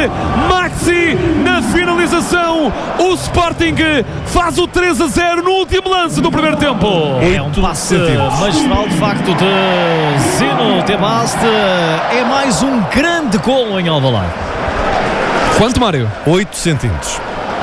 Maxi na finalização. O Sporting faz o 3-0 no último lance do primeiro tempo. É um passe magistral de facto de Zino Tebaste. É mais um grande golo em Alvalade. Quanto, Mário? 8 centímetros.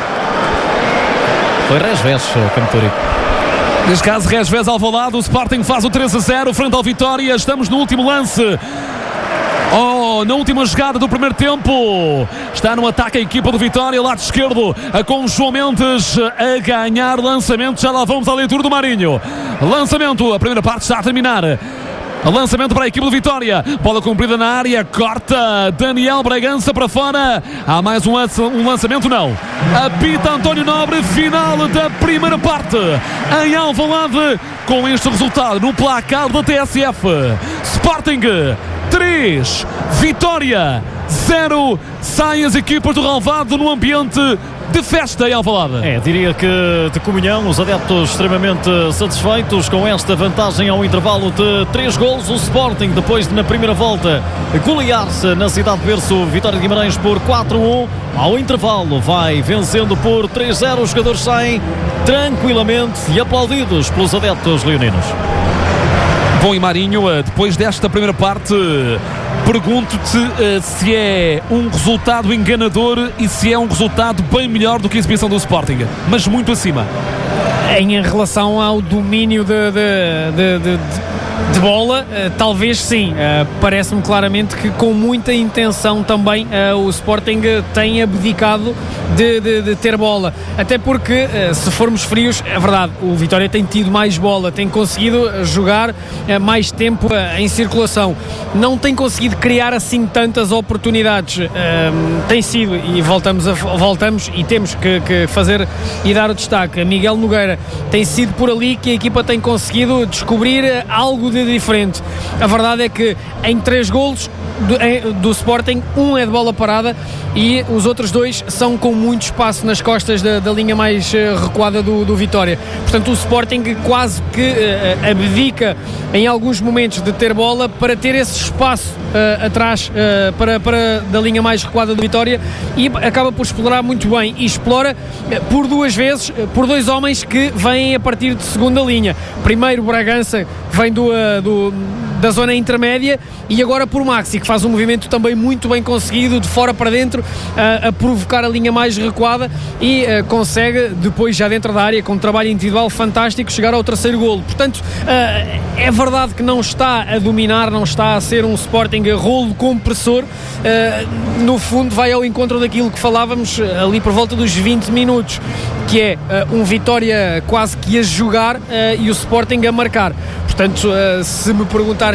Foi Resvés, Campo. Neste caso, Resvés Alvalade. O Sporting faz o 3-0 frente ao Vitória. Estamos no último lance. Na última jogada do primeiro tempo. Está no ataque a equipa do Vitória, lado esquerdo, com João Mendes a ganhar lançamento. Já lá vamos à leitura do Marinho. Lançamento, a primeira parte está a terminar. Lançamento para a equipa do Vitória. Bola cumprida na área, corta Daniel Bragança para fora. Há mais um lançamento, não. Apita António Nobre, final da primeira parte em Alvalade. Com este resultado no placar da TSF: Sporting 3, Vitória 0. Saem as equipas do relvado no ambiente de festa em Alvalade. Diria que de comunhão, os adeptos extremamente satisfeitos com esta vantagem ao intervalo de 3 golos. O Sporting, depois de na primeira volta golear-se na cidade de berço Vitória de Guimarães por 4-1, ao intervalo vai vencendo por 3-0. Os jogadores saem tranquilamente e aplaudidos pelos adeptos leoninos. Bom, e Marinho, depois desta primeira parte, pergunto-te se é um resultado enganador e se é um resultado bem melhor do que a exibição do Sporting, mas muito acima. Em relação ao domínio de bola, talvez sim. Parece-me claramente que com muita intenção também o Sporting tem abdicado de ter bola, até porque se formos frios, é verdade, o Vitória tem tido mais bola, tem conseguido jogar mais tempo em circulação, não tem conseguido criar assim tantas oportunidades. Tem sido, e voltamos e temos que fazer e dar o destaque, Miguel Nogueira, tem sido por ali que a equipa tem conseguido descobrir algo de diferente. A verdade é que em 3 golos do Sporting, um é de bola parada e os outros 2 são com muito espaço nas costas da linha mais recuada do Vitória. Portanto, o Sporting quase que abdica em alguns momentos de ter bola para ter esse espaço atrás para da linha mais recuada do Vitória, e acaba por explorar muito bem, e explora por 2 vezes, por 2 homens que vêm a partir de segunda linha. Primeiro Bragança vem da zona intermédia, e agora por Maxi, que faz um movimento também muito bem conseguido, de fora para dentro, a provocar a linha mais recuada, e consegue depois, já dentro da área, com um trabalho individual fantástico, chegar ao 3º golo. Portanto, é verdade que não está a dominar, não está a ser um Sporting a rolo compressor. No fundo vai ao encontro daquilo que falávamos ali por volta dos 20 minutos, que é um Vitória quase que a jogar e o Sporting a marcar. Portanto, se me perguntar